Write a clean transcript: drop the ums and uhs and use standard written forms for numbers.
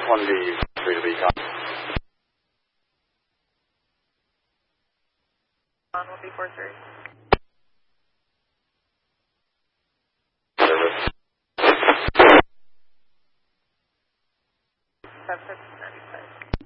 1D, 3 to be copy. On will be 43. Service. 759.